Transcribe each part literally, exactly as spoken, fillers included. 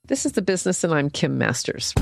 This is The Business, and I'm Kim Masters.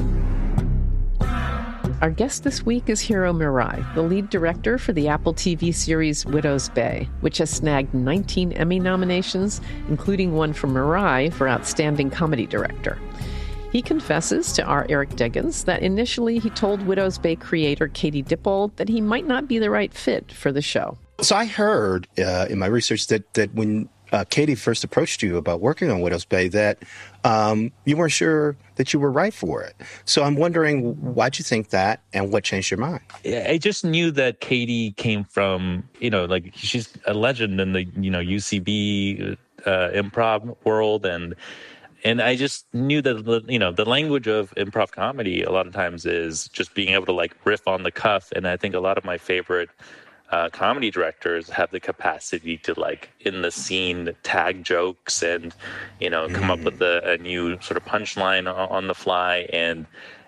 Our guest this week is Hiro Murai, the lead director for the Apple T V series Widow's Bay, which has snagged nineteen Emmy nominations, including one for Murai for Outstanding Comedy Director. He confesses to our Eric Deggans that initially he told Widow's Bay creator Katie Dippold that he might not be the right fit for the show. So I heard uh, in my research that, that when uh, Katie first approached you about working on Widow's Bay, that um, you weren't sure that you were right for it. So I'm wondering, why'd you think that, and what changed your mind? I just knew that Katie came from, you know, like she's a legend in the, you know, U C B uh, improv world, and and I just knew that, you know, the language of improv comedy a lot of times is just being able to like riff on the cuff, and I think a lot of my favorite Uh, comedy directors have the capacity to, like, in the scene, tag jokes and, you know, come mm. up with a, a new sort of punchline on, on the fly. And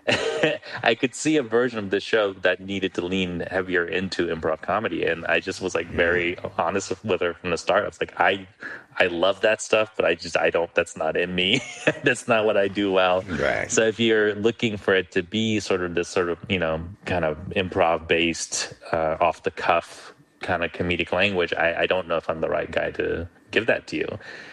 I could see a version of the show that needed to lean heavier into improv comedy. And I just was, like, very honest with her from the start. I was like, I I love that stuff, but I just, I don't, that's not in me. That's not what I do well. Right. So if you're looking for it to be sort of this sort of, you know, kind of improv-based, uh, off-the-cuff kind of comedic language, I, I don't know if I'm the right guy to give that to you.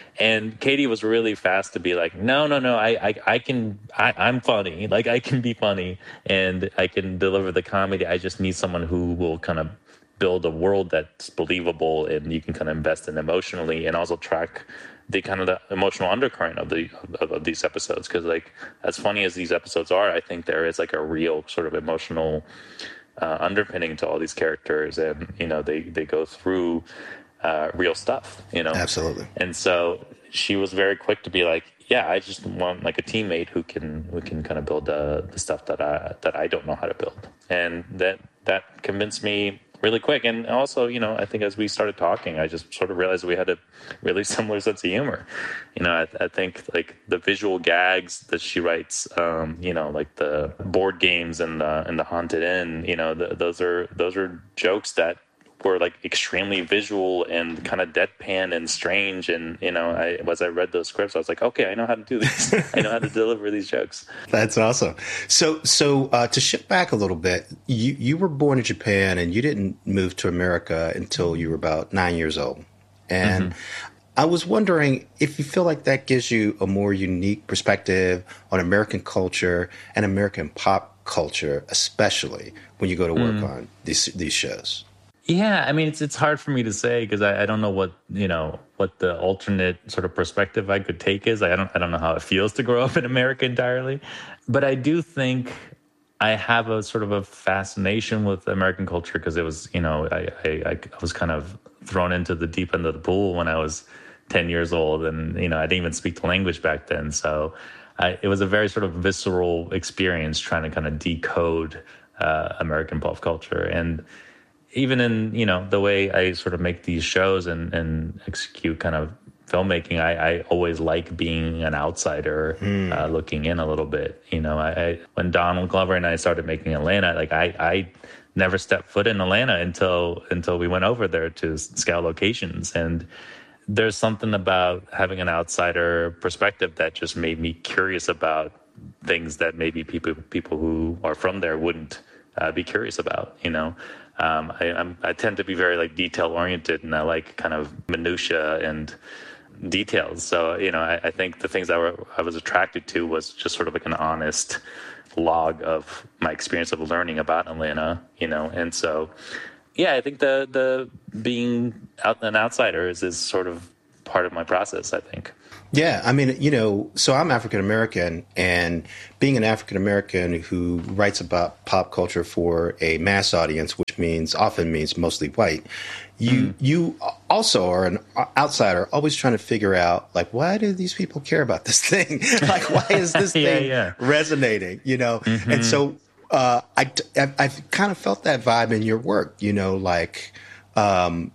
And Katie was really fast to be like, no, no, no, I, I, I can, I, I'm funny. Like, I can be funny and I can deliver the comedy. I just need someone who will kind of build a world that's believable and you can kind of invest in emotionally, and also track the kind of the emotional undercurrent of the of, of these episodes. Because, like, as funny as these episodes are, I think there is like a real sort of emotional uh, underpinning to all these characters, and you know they they go through uh, real stuff. You know, absolutely. And so she was very quick to be like, yeah, I just want like a teammate who can who can kind of build uh, the stuff that I that I don't know how to build, and that that convinced me really quick. And also, you know, I think as we started talking, I just sort of realized we had a really similar sense of humor. You know, I, I think like the visual gags that she writes, um, you know, like the board games and the, and the Haunted Inn, you know, the, those are those are jokes that were like extremely visual and kind of deadpan and strange. And, you know, I, as I read those scripts, I was like, okay, I know how to do this. I know how to deliver these jokes. That's awesome. So, so uh, to shift back a little bit, you, you were born in Japan and you didn't move to America until you were about nine years old. And mm-hmm. I was wondering if you feel like that gives you a more unique perspective on American culture and American pop culture, especially when you go to work mm. on these these shows. Yeah, I mean, it's it's hard for me to say because I, I don't know what, you know, what the alternate sort of perspective I could take is. I don't I don't know how it feels to grow up in America entirely. But I do think I have a sort of a fascination with American culture because it was, you know, I, I, I was kind of thrown into the deep end of the pool when I was ten years old. And, you know, I didn't even speak the language back then. So I, it was a very sort of visceral experience trying to kind of decode uh, American pop culture. And even in, you know, the way I sort of make these shows and, and execute kind of filmmaking, I, I always like being an outsider, mm. uh, looking in a little bit. You know, I, I when Donald Glover and I started making Atlanta, like I, I never stepped foot in Atlanta until until we went over there to scout locations. And there's something about having an outsider perspective that just made me curious about things that maybe people people who are from there wouldn't uh, be curious about, you know. Um, I, I'm, I tend to be very like detail oriented, and I like kind of minutia and details. So, you know, I, I think the things that were, I was attracted to was just sort of like an honest log of my experience of learning about Atlanta, you know. And so, yeah, I think the the being out, an outsider is, is sort of part of my process, I think. Yeah, I mean, you know, so I'm African American, and being an African American who writes about pop culture for a mass audience, which means often means mostly white, you mm. you also are an outsider, always trying to figure out, like, why do these people care about this thing? Like, why is this yeah, thing yeah. resonating? You know, mm-hmm. and so uh, I I've, I've kind of felt that vibe in your work. You know, like. Um,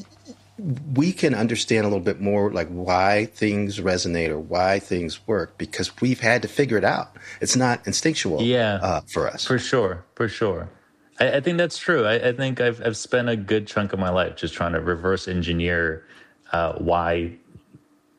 we can understand a little bit more like why things resonate or why things work because we've had to figure it out. It's not instinctual yeah, uh, for us. For sure, for sure. I, I think that's true. I, I think I've, I've spent a good chunk of my life just trying to reverse engineer uh, why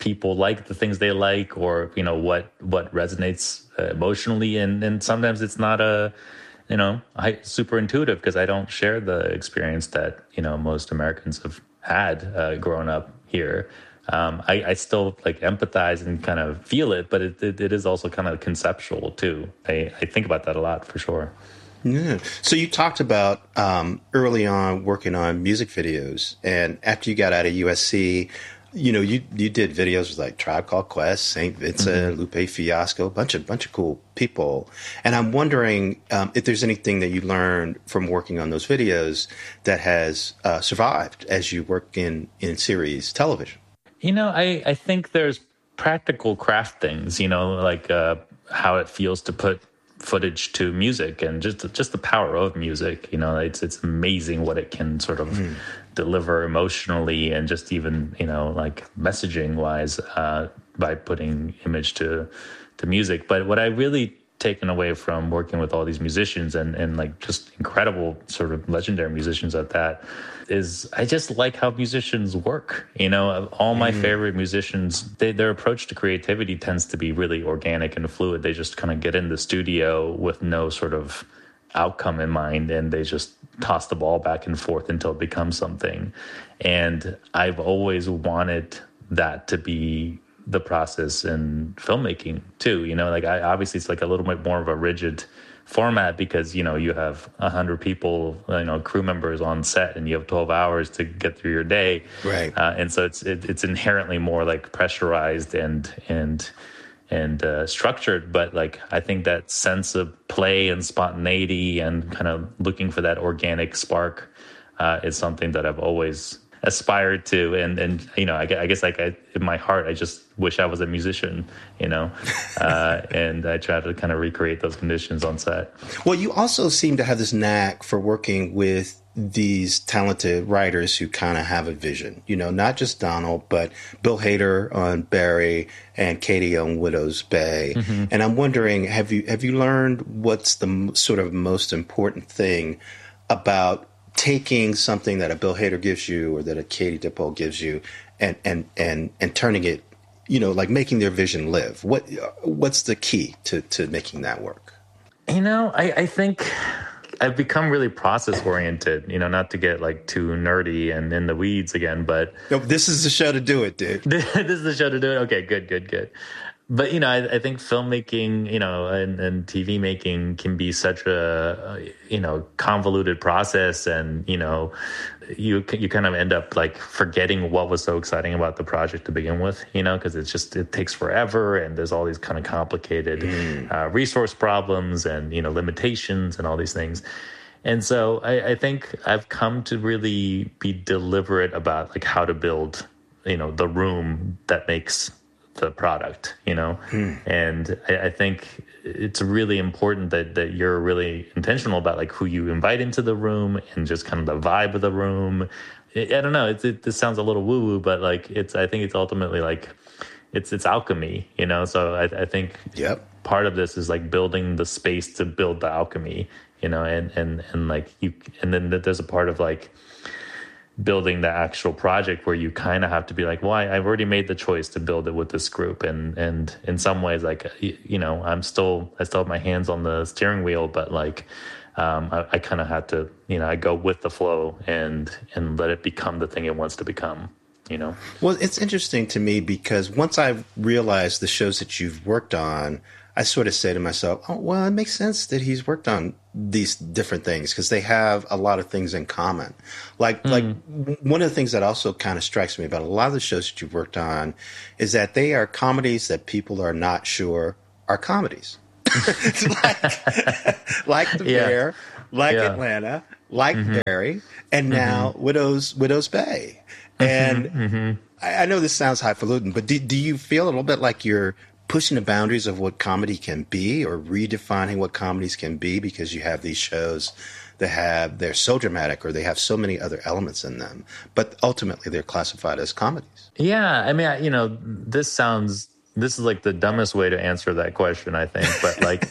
people like, the things they like, or, you know, what what resonates uh, emotionally. And, and sometimes it's not a, you know, I, super intuitive, because I don't share the experience that, you know, most Americans have had uh, growing up here. Um, I, I still like empathize and kind of feel it, but it, it, it is also kind of conceptual too. I, I think about that a lot, for sure. Yeah. So you talked about um, early on working on music videos, and after you got out of U S C, you know, you you did videos with like Tribe Called Quest, Saint Vincent, mm-hmm. Lupe Fiasco, a bunch of bunch of cool people. And I'm wondering um, if there's anything that you learned from working on those videos that has uh, survived as you work in in series television. You know, I I think there's practical craft things. You know, like uh, how it feels to put footage to music, and just just the power of music. You know, it's it's amazing what it can sort of mm. deliver emotionally, and just even, you know, like messaging wise, uh, by putting image to to music. But what I really taken away from working with all these musicians, and and like just incredible sort of legendary musicians at that, is I just like how musicians work. You know, all my mm. favorite musicians, they, their approach to creativity tends to be really organic and fluid. They just kind of get in the studio with no sort of outcome in mind, and they just toss the ball back and forth until it becomes something. And I've always wanted that to be the process in filmmaking too. You know, like I obviously it's like a little bit more of a rigid format, because, you know, you have a hundred people, you know, crew members on set, and you have twelve hours to get through your day. Right. Uh, and so it's, it, it's inherently more like pressurized and, and, and uh, structured. But like, I think that sense of play and spontaneity and kind of looking for that organic spark uh, is something that I've always aspired to. And, and, you know, I, I guess like I, in my heart, I just wish I was a musician, you know, uh, and I try to kind of recreate those conditions on set. Well, you also seem to have this knack for working with these talented writers who kind of have a vision, you know, not just Donald, but Bill Hader on Barry and Katie on Widow's Bay. Mm-hmm. And I'm wondering, have you, have you learned what's the sort of most important thing about taking something that a Bill Hader gives you or that a Katie Dippold gives you and, and, and, and turning it, you know, like making their vision live? What, what's the key to, to making that work? You know, I, I think I've become really process oriented, you know, not to get like too nerdy and in the weeds again, but no, this is the show to do it, dude. This is the show to do it. Okay, good, good, good. But, you know, I, I think filmmaking, you know, and, and T V making can be such a, you know, convoluted process. And, you know, you you kind of end up like forgetting what was so exciting about the project to begin with, you know, because it's just, it takes forever. And there's all these kind of complicated mm. uh, resource problems and, you know, limitations and all these things. And so I, I think I've come to really be deliberate about like how to build, you know, the room that makes the product, you know, hmm. and I, I think it's really important that that you're really intentional about like who you invite into the room and just kind of the vibe of the room. I, I don't know. It's, it this sounds a little woo woo, but like it's I think it's ultimately like it's it's alchemy, you know. So I, I think yep. part of this is like building the space to build the alchemy, you know, and and and like you and then there's a part of like building the actual project where you kind of have to be like, well, I, I've already made the choice to build it with this group. And, and in some ways, like, you know, I'm still, I still have my hands on the steering wheel, but like, um, I, I kind of have to, you know, I go with the flow and, and let it become the thing it wants to become, you know? Well, it's interesting to me because once I realized the shows that you've worked on, I sort of say to myself, oh, well, it makes sense that he's worked on these different things because they have a lot of things in common. Like, mm. like one of the things that also kind of strikes me about a lot of the shows that you've worked on is that they are comedies that people are not sure are comedies. like, like The yeah. Bear, like yeah. Atlanta, like mm-hmm. Barry, and now mm-hmm. Widow's Widow's Bay. And mm-hmm. I, I know this sounds highfalutin, but do, do you feel a little bit like you're pushing the boundaries of what comedy can be or redefining what comedies can be because you have these shows that have, they're so dramatic or they have so many other elements in them, but ultimately they're classified as comedies? Yeah. I mean, I, you know, this sounds, this is like the dumbest way to answer that question, I think. But like,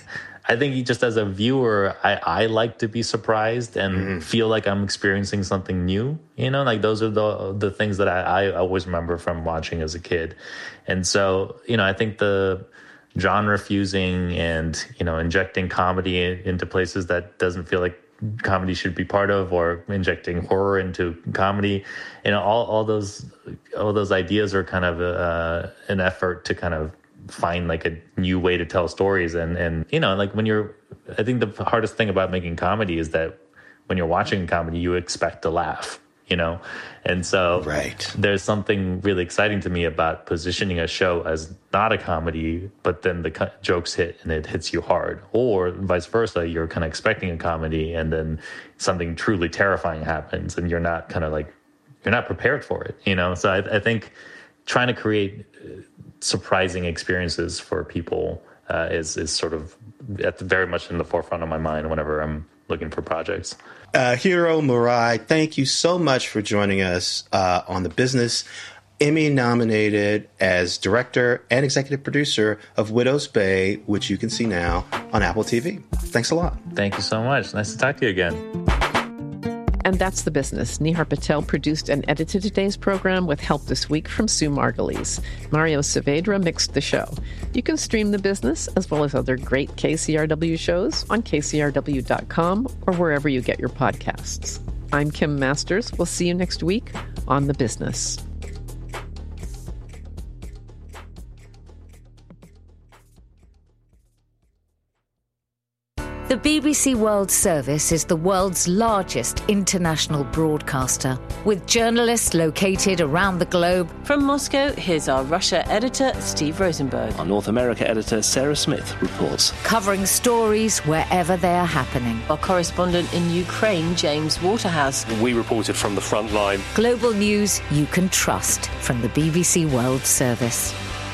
I think just as a viewer, I, I like to be surprised and mm. feel like I'm experiencing something new. You know, like those are the the things that I, I always remember from watching as a kid. And so, you know, I think the genre fusing and, you know, injecting comedy into places that doesn't feel like comedy should be part of, or injecting horror into comedy, you know, all, all those all those ideas are kind of uh, an effort to kind of find like a new way to tell stories. And, and, you know, like when you're, I think the hardest thing about making comedy is that when you're watching comedy, you expect to laugh, you know? And so right. there's something really exciting to me about positioning a show as not a comedy, but then the co- jokes hit and it hits you hard, or vice versa. You're kind of expecting a comedy and then something truly terrifying happens and you're not kind of like, you're not prepared for it, you know? So I, I think trying to create surprising experiences for people uh, is is sort of at the, very much in the forefront of my mind whenever I'm looking for projects. Uh, Hiro Murai, thank you so much for joining us uh, on The Business. Emmy nominated as director and executive producer of Widow's Bay, which you can see now on Apple T V. Thanks a lot. Thank you so much. Nice to talk to you again. And that's The Business. Nihar Patel produced and edited today's program with help this week from Sue Margulies. Mario Saavedra mixed the show. You can stream The Business, as well as other great K C R W shows, on K C R W dot com or wherever you get your podcasts. I'm Kim Masters. We'll see you next week on The Business. The B B C World Service is the world's largest international broadcaster, with journalists located around the globe. From Moscow, here's our Russia editor, Steve Rosenberg. Our North America editor, Sarah Smith, reports. Covering stories wherever they are happening. Our correspondent in Ukraine, James Waterhouse. We reported from the front line. Global news you can trust from the B B C World Service.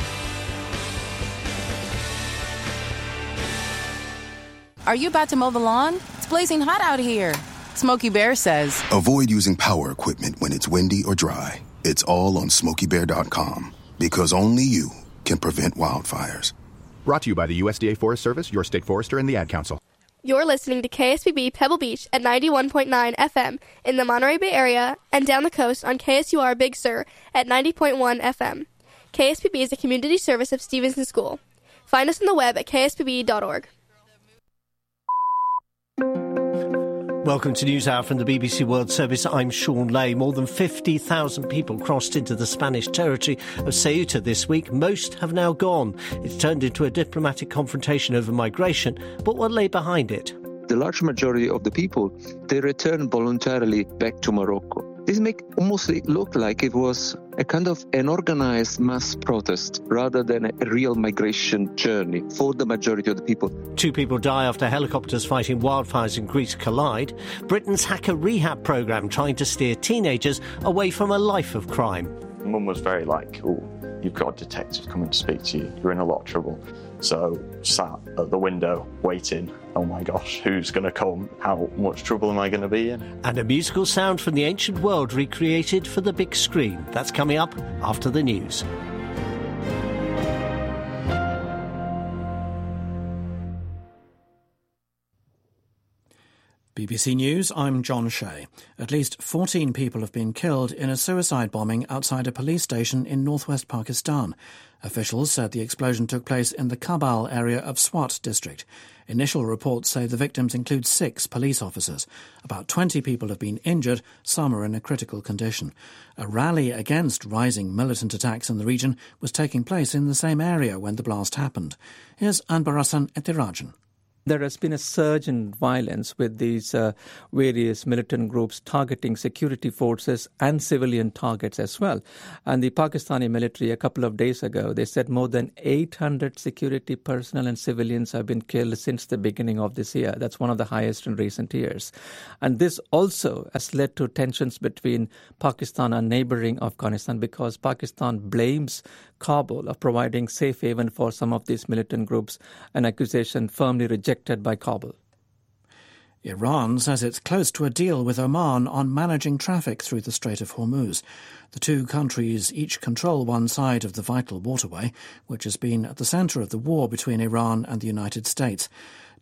Are you about to mow the lawn? It's blazing hot out here. Smokey Bear says, avoid using power equipment when it's windy or dry. It's all on Smokey Bear dot com, because only you can prevent wildfires. Brought to you by the U S D A Forest Service, your state forester, and the Ad Council. You're listening to K S B B Pebble Beach at ninety-one point nine F M in the Monterey Bay area and down the coast on K S U R Big Sur at ninety point one F M. K S B B is a community service of Stevenson School. Find us on the web at K S B B dot org. Welcome to NewsHour from the B B C World Service. I'm Sean Lay. More than fifty thousand people crossed into the Spanish territory of Ceuta this week. Most have now gone. It's turned into a diplomatic confrontation over migration, but what lay behind it? The large majority of the people, they returned voluntarily back to Morocco. This makes almost look like it was a kind of an organized mass protest rather than a real migration journey for the majority of the people. Two people die after helicopters fighting wildfires in Greece collide. Britain's hacker rehab programme trying to steer teenagers away from a life of crime. Mum was very like, oh, you've got a detective coming to speak to you. You're in a lot of trouble. So sat at the window waiting. Oh my gosh, who's going to come? How much trouble am I going to be in? And a musical sound from the ancient world recreated for the big screen. That's coming up after the news. B B C News, I'm John Shea. At least fourteen people have been killed in a suicide bombing outside a police station in northwest Pakistan. Officials said the explosion took place in the Kabul area of Swat district. Initial reports say the victims include six police officers. About twenty people have been injured, some are in a critical condition. A rally against rising militant attacks in the region was taking place in the same area when the blast happened. Here's Anbarasan Ethirajan. There has been a surge in violence with these uh, various militant groups targeting security forces and civilian targets as well. And the Pakistani military, a couple of days ago, they said more than eight hundred security personnel and civilians have been killed since the beginning of this year. That's one of the highest in recent years. And this also has led to tensions between Pakistan and neighboring Afghanistan, because Pakistan blames Kabul of providing safe haven for some of these militant groups, an accusation firmly rejected by Kabul. Iran says it's close to a deal with Oman on managing traffic through the Strait of Hormuz. The two countries each control one side of the vital waterway, which has been at the centre of the war between Iran and the United States.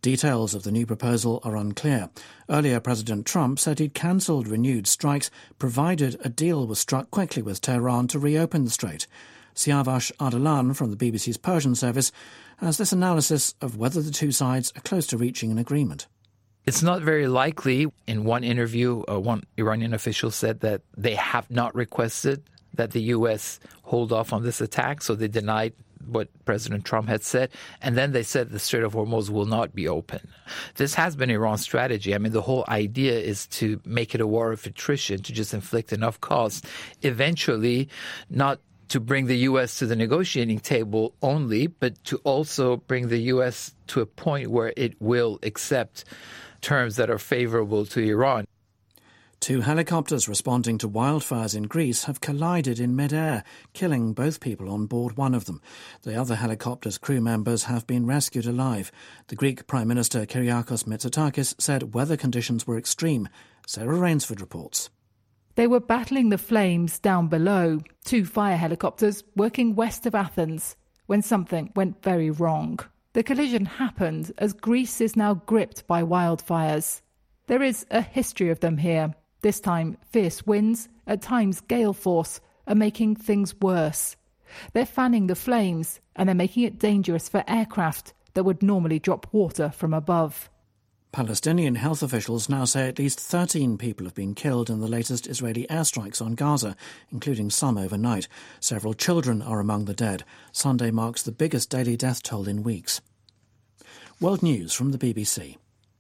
Details of the new proposal are unclear. Earlier, President Trump said he'd cancelled renewed strikes provided a deal was struck quickly with Tehran to reopen the strait. Siavash Ardalan from the B B C's Persian service has this analysis of whether the two sides are close to reaching an agreement. It's not very likely. In one interview, uh, one Iranian official said that they have not requested that the U S hold off on this attack, so they denied what President Trump had said. And then they said the Strait of Hormuz will not be open. This has been Iran's strategy. I mean, the whole idea is to make it a war of attrition, to just inflict enough cost, eventually not to bring the U S to the negotiating table only, but to also bring the U S to a point where it will accept terms that are favorable to Iran. Two helicopters responding to wildfires in Greece have collided in mid-air, killing both people on board one of them. The other helicopter's crew members have been rescued alive. The Greek Prime Minister Kyriakos Mitsotakis said weather conditions were extreme. Sarah Rainsford reports. They were battling the flames down below, two fire helicopters working west of Athens, when something went very wrong. The collision happened as Greece is now gripped by wildfires. There is a history of them here. This time, fierce winds, at times gale force, are making things worse. They're fanning the flames, and they're making it dangerous for aircraft that would normally drop water from above. Palestinian health officials now say at least thirteen people have been killed in the latest Israeli airstrikes on Gaza, including some overnight. Several children are among the dead. Sunday marks the biggest daily death toll in weeks. World News from the B B C.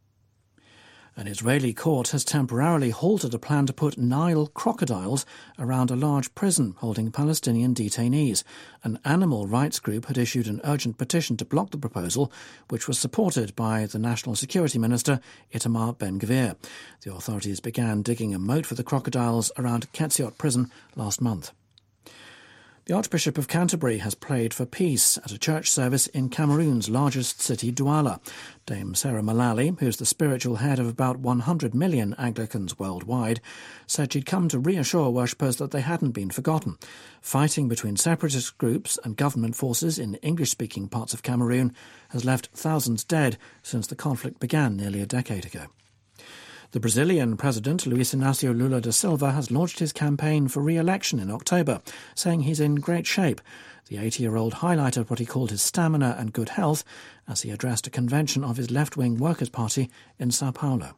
An Israeli court has temporarily halted a plan to put Nile crocodiles around a large prison holding Palestinian detainees. An animal rights group had issued an urgent petition to block the proposal, which was supported by the National Security Minister Itamar Ben-Gvir. The authorities began digging a moat for the crocodiles around Ketziot prison last month. The Archbishop of Canterbury has prayed for peace at a church service in Cameroon's largest city, Douala. Dame Sarah Mullally, who's the spiritual head of about one hundred million Anglicans worldwide, said she'd come to reassure worshippers that they hadn't been forgotten. Fighting between separatist groups and government forces in English-speaking parts of Cameroon has left thousands dead since the conflict began nearly a decade ago. The Brazilian president, Luiz Inácio Lula da Silva, has launched his campaign for re-election in October, saying he's in great shape. The eighty-year-old highlighted what he called his stamina and good health as he addressed a convention of his left-wing Workers' Party in Sao Paulo.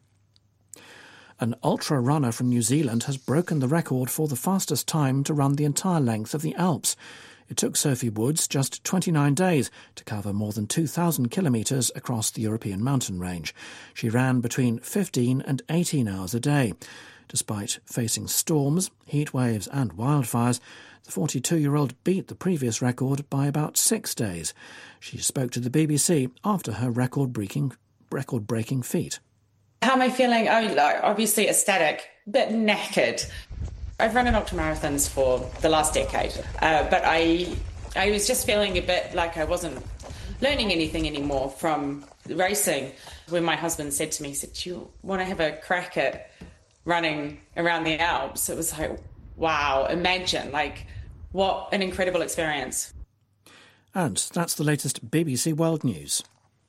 An ultra runner from New Zealand has broken the record for the fastest time to run the entire length of the Alps. It took Sophie Woods just twenty-nine days to cover more than two thousand kilometres across the European mountain range. She ran between fifteen and eighteen hours a day. Despite facing storms, heat waves and wildfires, the forty-two-year-old beat the previous record by about six days. She spoke to the B B C after her record-breaking, record-breaking feat. How am I feeling? Oh, obviously ecstatic, but knackered. I've run in ultramarathons for the last decade, uh, but I I was just feeling a bit like I wasn't learning anything anymore from racing. When my husband said to me, he said, "Do you want to have a crack at running around the Alps?" It was like, wow, imagine, like, what an incredible experience. And that's the latest B B C World News.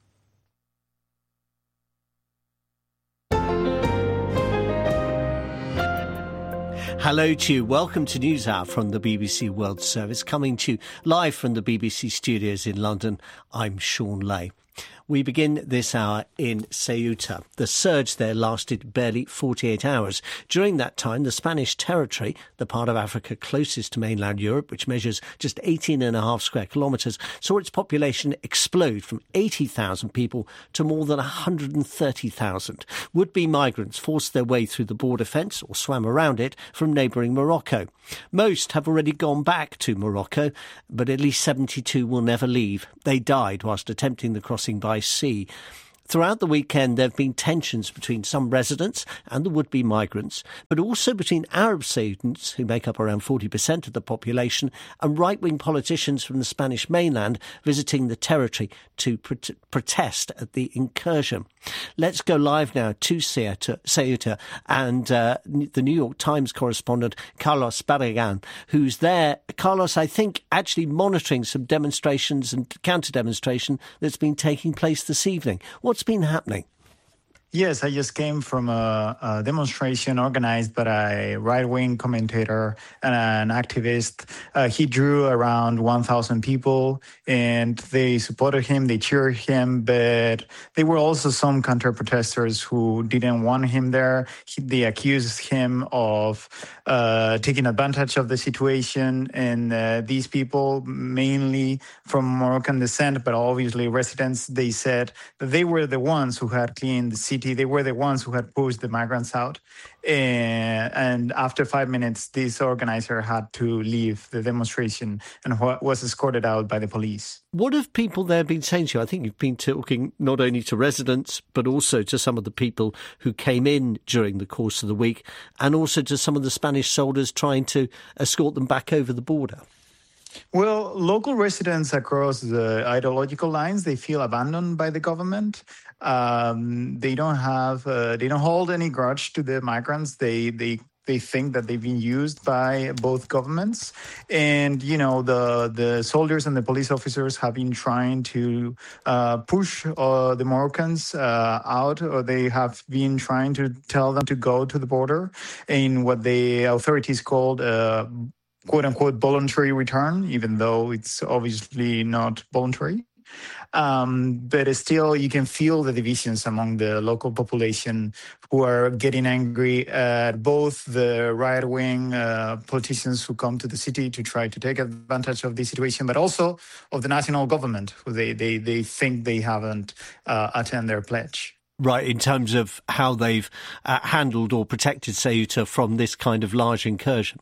Hello to you. Welcome to News Hour from the B B C World Service, coming to you live from the B B C studios in London. I'm Sean Lay. We begin this hour in Ceuta. The surge there lasted barely forty-eight hours. During that time, the Spanish territory, the part of Africa closest to mainland Europe, which measures just eighteen and a half square kilometres, saw its population explode from eighty thousand people to more than one hundred thirty thousand. Would-be migrants forced their way through the border fence or swam around it from neighbouring Morocco. Most have already gone back to Morocco, but at least seventy-two will never leave. They died whilst attempting the crossing by sea. Throughout the weekend, there have been tensions between some residents and the would-be migrants, but also between Arab students, who make up around forty percent of the population, and right-wing politicians from the Spanish mainland visiting the territory to pro- protest at the incursion. Let's go live now to Ceuta, Ceuta and uh, the New York Times correspondent Carlos Barragan, who's there. Carlos, I think, actually monitoring some demonstrations and counter-demonstration that's been taking place this evening. What What's been happening? Yes, I just came from a, a demonstration organized by a right-wing commentator and an activist. Uh, he drew around one thousand people, and they supported him, they cheered him, but there were also some counter-protesters who didn't want him there. He, they accused him of uh, taking advantage of the situation, and uh, these people, mainly from Moroccan descent, but obviously residents, they said that they were the ones who had cleaned the city. They were the ones who had pushed the migrants out. And, and after five minutes, this organizer had to leave the demonstration and was escorted out by the police. What have people there been saying to you? I think you've been talking not only to residents, but also to some of the people who came in during the course of the week, and also to some of the Spanish soldiers trying to escort them back over the border. Well, local residents across the ideological lines, they feel abandoned by the government. Um, they don't have, uh, they don't hold any grudge to the migrants. They, they, they think that they've been used by both governments. And, you know, the, the soldiers and the police officers have been trying to uh, push uh, the Moroccans uh, out, or they have been trying to tell them to go to the border in what the authorities called uh, quote-unquote voluntary return, even though it's obviously not voluntary. Um, but still, you can feel the divisions among the local population who are getting angry at both the right-wing uh, politicians who come to the city to try to take advantage of the situation, but also of the national government, who they, they, they think they haven't uh, attended their pledge. Right, in terms of how they've uh, handled or protected Ceuta from this kind of large incursion.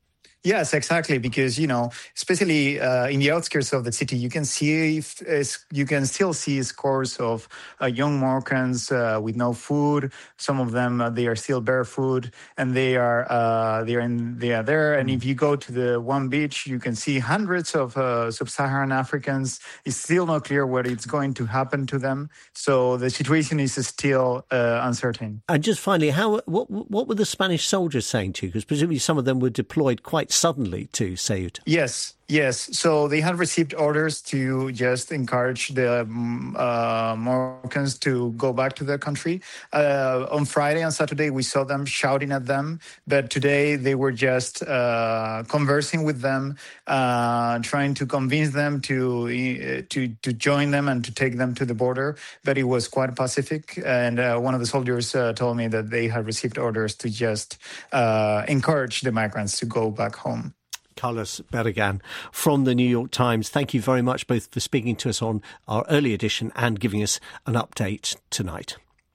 Yes, exactly. Because, you know, especially uh, in the outskirts of the city, you can see, uh, you can still see scores of uh, young Moroccans uh, with no food. Some of them, uh, they are still barefoot, and they are uh, they are in, they are there. And if you go to the one beach, you can see hundreds of uh, sub-Saharan Africans. It's still not clear what is going to happen to them. So the situation is still uh, uncertain. And just finally, how what what were the Spanish soldiers saying to you? Because presumably some of them were deployed quite suddenly to Ceuta. Yes, yes. So they had received orders to just encourage the uh, Moroccans to go back to their country. Uh, on Friday and Saturday, we saw them shouting at them. But today, they were just uh, conversing with them, uh, trying to convince them to, uh, to to join them and to take them to the border. But it was quite pacific. And uh, one of the soldiers uh, told me that they had received orders to just uh, encourage the migrants to go back home. Carlos Barragan from the New York Times, thank you very much both for speaking to us on our early edition and giving us an update tonight.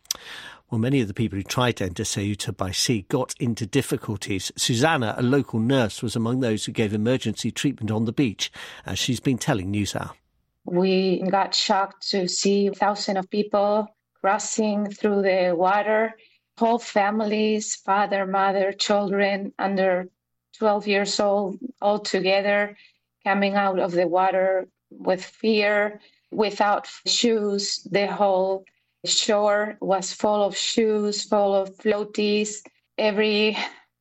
Well, many of the people who tried to enter Ceuta by sea got into difficulties. Susanna, a local nurse, was among those who gave emergency treatment on the beach, as she's been telling NewsHour. We got shocked to see thousands of people crossing through the water, whole families, father, mother, children under twelve years old, all together, coming out of the water with fear, without shoes. The whole shore was full of shoes, full of floaties. Every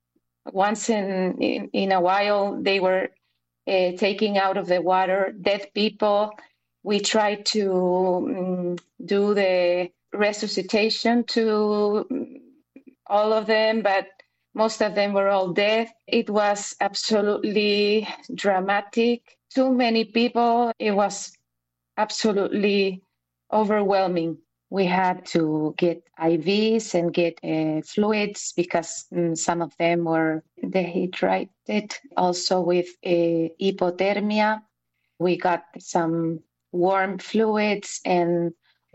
once in, in, in a while, they were uh, taking out of the water dead people. We tried to um, do the resuscitation to all of them, but most of them were all dead. It was absolutely dramatic. Too many people. It was absolutely overwhelming. We had to get I Vs and get uh, fluids because um, some of them were dehydrated. Also with uh, hypothermia. We got some warm fluids and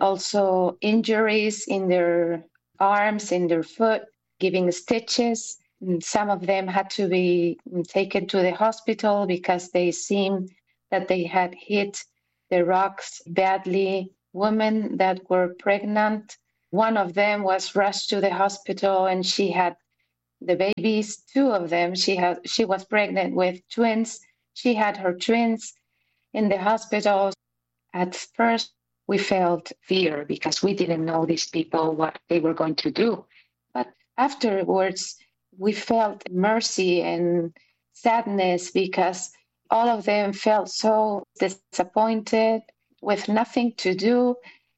also injuries in their arms, in their foot, giving stitches. And some of them had to be taken to the hospital because they seemed that they had hit the rocks badly. Women that were pregnant, one of them was rushed to the hospital and she had the babies, two of them. She had, she was pregnant with twins. She had her twins in the hospital. At first, we felt fear because we didn't know these people, what they were going to do. But afterwards, we felt mercy and sadness because all of them felt so disappointed with nothing to do.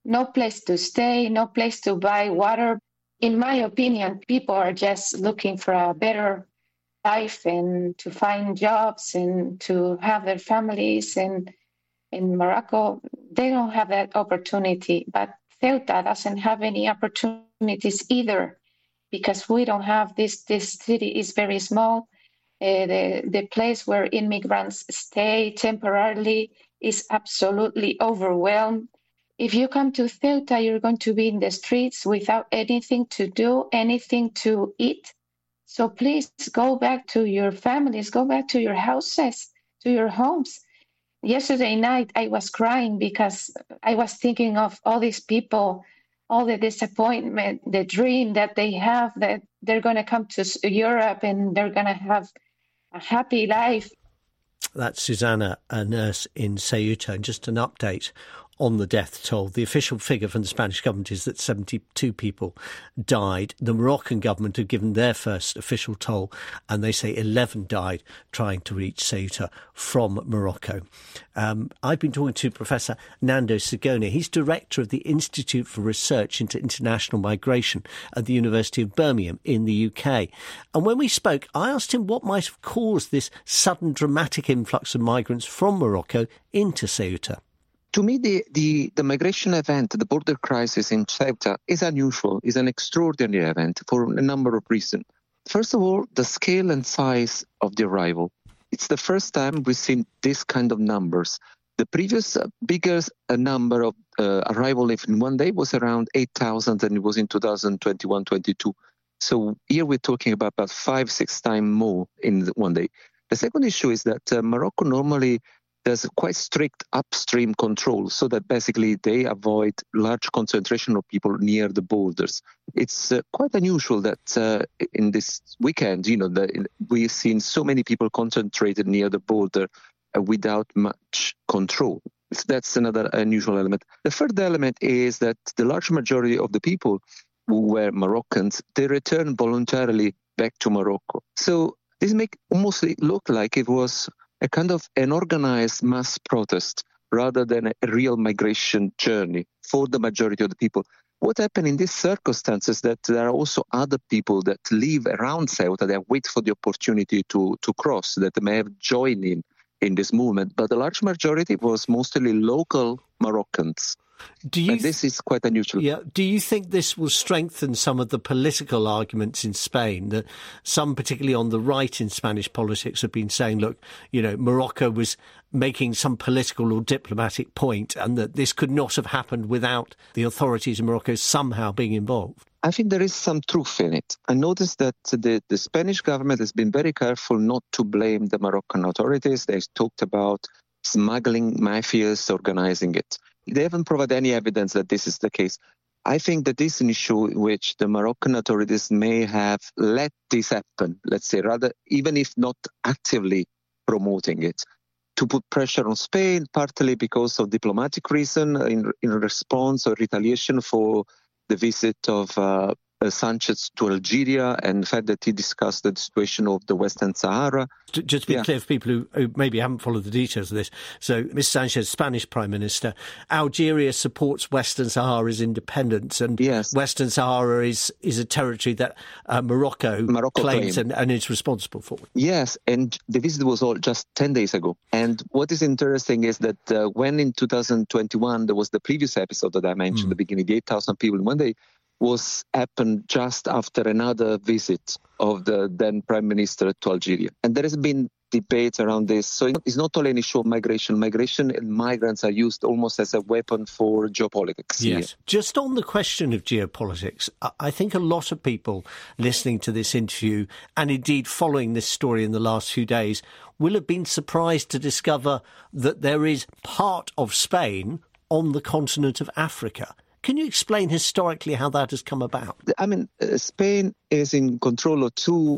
no place to stay, no place to buy water. In my opinion, people are just looking for a better life and to find jobs and to have their families. And in Morocco, they don't have that opportunity. But Ceuta doesn't have any opportunities either, because we don't have this. This city is very small. Uh, the, the place where immigrants stay temporarily is absolutely overwhelmed. If you come to Ceuta, you're going to be in the streets without anything to do, anything to eat. So please go back to your families, go back to your houses, to your homes. Yesterday night, I was crying because I was thinking of all these people, all the disappointment, the dream that they have that they're going to come to Europe and they're going to have a happy life. That's Susanna, a nurse in Ceuta. And just an update on the death toll. The official figure from the Spanish government is that seventy-two people died. The Moroccan government have given their first official toll, and they say eleven died trying to reach Ceuta from Morocco. Um, I've been talking to Professor Nando Sigona. He's director of the Institute for Research into International Migration at the University of Birmingham in the U K. And when we spoke, I asked him what might have caused this sudden dramatic influx of migrants from Morocco into Ceuta. To me, the, the, the migration event, the border crisis in Ceuta, is unusual, is an extraordinary event for a number of reasons. First of all, the scale and size of the arrival. It's the first time we've seen this kind of numbers. The previous uh, biggest uh, number of uh, arrival in one day was around eight thousand, and it was in two thousand twenty-one twenty-two. So here we're talking about about five, six times more in one day. The second issue is that uh, Morocco normally there's quite strict upstream control, so that basically they avoid large concentration of people near the borders. It's uh, quite unusual that uh, in this weekend, you know, the, we've seen so many people concentrated near the border uh, without much control. So that's another unusual element. The third element is that the large majority of the people who were Moroccans, they returned voluntarily back to Morocco. So this make almost look like it was a kind of an organized mass protest rather than a real migration journey for the majority of the people. What happened in these circumstances that there are also other people that live around Ceuta, they wait for the opportunity to, to cross, that may have joined in in this movement. But the large majority was mostly local Moroccans. Do you and this is quite unusual. Yeah. Do you think this will strengthen some of the political arguments in Spain, that some, particularly on the right in Spanish politics, have been saying, look, you know, Morocco was making some political or diplomatic point, and that this could not have happened without the authorities in Morocco somehow being involved? I think there is some truth in it. I noticed that the, the Spanish government has been very careful not to blame the Moroccan authorities. They talked about smuggling mafias organizing it. They haven't provided any evidence that this is the case. I think that this is an issue in which the Moroccan authorities may have let this happen, let's say, rather, even if not actively promoting it, to put pressure on Spain, partly because of diplomatic reason, in, in response or retaliation for the visit of uh, Sanchez to Algeria and the fact that he discussed the situation of the Western Sahara. Just to be yeah. clear for people who, who maybe haven't followed the details of this, so Miz Sanchez, Spanish Prime Minister, Algeria supports Western Sahara's independence, and yes. Western Sahara is, is a territory that uh, Morocco, Morocco claims claim. and, and is responsible for. Yes, and the visit was all just ten days ago. And what is interesting is that uh, when in two thousand twenty-one there was the previous episode that I mentioned mm. at the beginning, the eight thousand people in one day, was happened just after another visit of the then Prime Minister to Algeria. And there has been debate around this. So it's not only an issue of migration. Migration and migrants are used almost as a weapon for geopolitics. Yes. Here. Just on the question of geopolitics, I think a lot of people listening to this interview and indeed following this story in the last few days will have been surprised to discover that there is part of Spain on the continent of Africa. Can you explain historically how that has come about? I mean, uh, Spain is in control of two